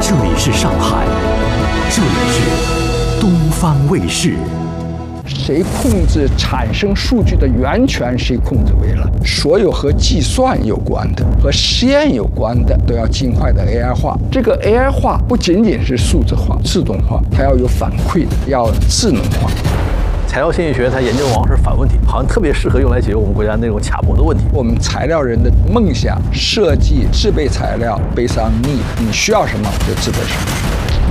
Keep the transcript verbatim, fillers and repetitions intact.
这里是上海，这里是东方卫视。 谁控制产生数据的源权，谁控制为了所有和计算有关的、和实验有关的，都要尽快的 A I 化。这个 A I 化不仅仅是数字化、自动化，它要有反馈的，要智能化。 材料心理学它研究往往是反问题，好像特别适合用来解决我们国家那种卡脖的问题。 我们材料人的梦想、设计、制备材料，based on need，你需要什么就制备什么。